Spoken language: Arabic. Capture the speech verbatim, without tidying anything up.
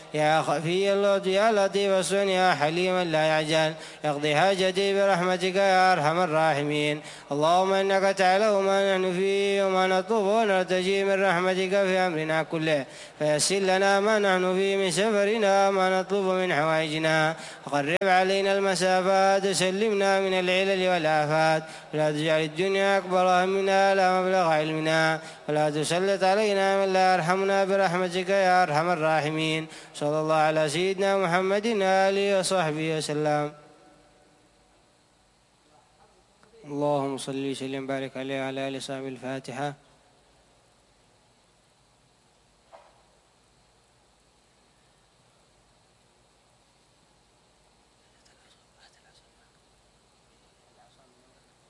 يا خفي اللطف يا لطيف الصنع يا حليما لا يعجل اقضي حاجتي برحمتك يا أرحم الراحمين. اللهم إنك تعلم ما نحن فيه وما نطلب ونرتجي من رحمتك في أمرنا كله، فيسر لنا ما نحن فيه من سفرنا وما نطلب من حوائجنا، وقرب علينا المسافات وسلمنا من العلل والآفات، ولا تجعل الدنيا أكبر همنا لا مبلغ علمنا، ولا تسلط علينا من لا يرحمنا برحمتك يا أرحم الراحمين. صلى الله على سيدنا محمد وآله وصحبه وسلم. اللهم صل وسلم وبارك عليه وعلى آله وصحبه. الفاتحة.